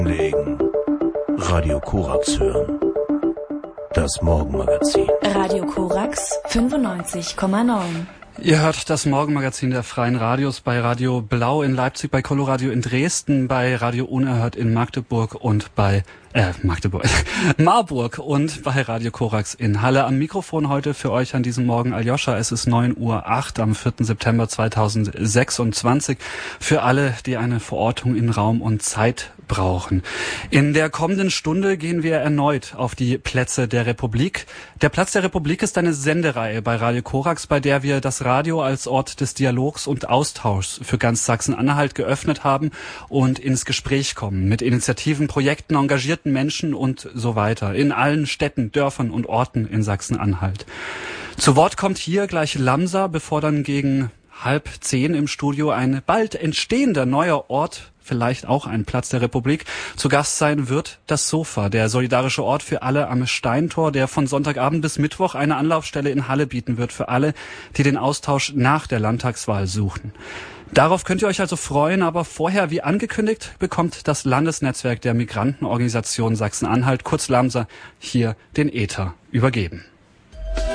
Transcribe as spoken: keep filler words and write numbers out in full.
Legen. Radio Korax hören. Das Morgenmagazin. Radio Korax fünfundneunzig Komma neun. Ihr hört das Morgenmagazin der Freien Radios bei Radio Blau in Leipzig, bei Coloradio in Dresden, bei Radio Unerhört in Magdeburg und bei äh, Magdeburg, Marburg und bei Radio Korax in Halle. Am Mikrofon heute für euch an diesem Morgen Aljoscha. Es ist neun Uhr acht am vierten September zweitausendsechsundzwanzig. Für alle, die eine Verortung in Raum und Zeit brauchen. In der kommenden Stunde gehen wir erneut auf die Plätze der Republik. Der Platz der Republik ist eine Sendereihe bei Radio Korax, bei der wir das Radio als Ort des Dialogs und Austauschs für ganz Sachsen-Anhalt geöffnet haben und ins Gespräch kommen mit Initiativen, Projekten, engagierten Menschen und so weiter in allen Städten, Dörfern und Orten in Sachsen-Anhalt. Zu Wort kommt hier gleich Lamsa, bevor dann gegen halb zehn im Studio ein bald entstehender neuer Ort, vielleicht auch ein Platz der Republik, zu Gast sein wird, das Sofa, der solidarische Ort für alle am Steintor, der von Sonntagabend bis Mittwoch eine Anlaufstelle in Halle bieten wird für alle, die den Austausch nach der Landtagswahl suchen. Darauf könnt ihr euch also freuen, aber vorher, wie angekündigt, bekommt das Landesnetzwerk der Migrantenorganisation Sachsen-Anhalt, kurz Lamsa, hier den Äther übergeben.